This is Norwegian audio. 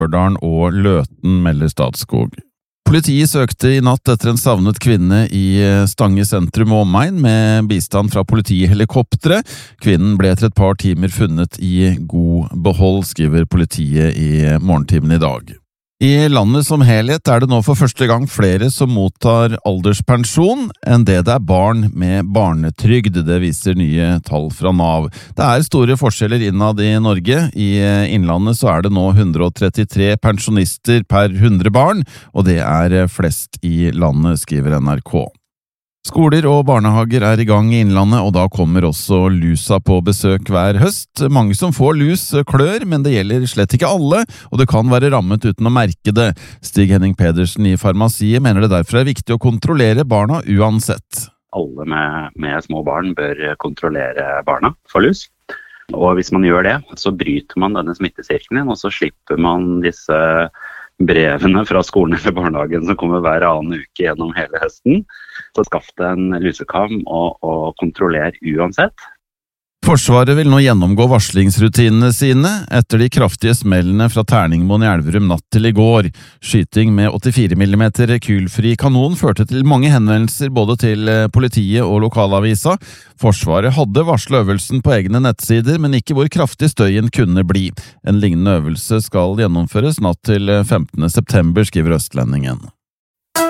Ørdalen og Løten, melder Statskog. Politiet søkte i natt etter en savnet kvinne i Stange sentrum og omegn med bistand fra politihelikopteret. Kvinnen ble etter et par timer funnet i god behold, skriver politiet i morgentimen i dag. I landet som helhet det nå for første gang flere som mottar alderspensjon enn det barn med barnetrygd, det viser nye tall fra Nav. Det store forskjeller innad i Norge. I innlandet så det nå 133 pensjonister per 100 barn, og det flest i landet, skriver NRK. Skoler og barnehager i gang i innlandet, og da kommer også lusa på besøk hver høst. Mange som får lus klør, men det gjelder slett ikke alle, og det kan være rammet uten å merke det. Stig Henning Pedersen i Farmasiet mener det derfor viktig å kontrollere barna uansett. Alle med små barn bør kontrollere barna for lus. Og hvis man gjør det, så bryter man denne smittesirkelen, og så slipper man disse brevene fra skolen eller barnehagen som kommer hver annen uke gjennom hele høsten. Så skaff deg en lusekam og kontroller uansett. Forsvaret vil nå gjennomgå varslingsrutinene sine etter de kraftige smellene fra Terningmoen i Elverum natt til i går. Skyting med 84 mm kulfri kanon førte til mange henvendelser både til politiet og lokalavisa. Forsvaret hadde varslet øvelsen på egne nettsider, men ikke hvor kraftig støyen kunne bli. En lignende øvelse skal gjennomføres natt til 15. september, skriver Østlendingen.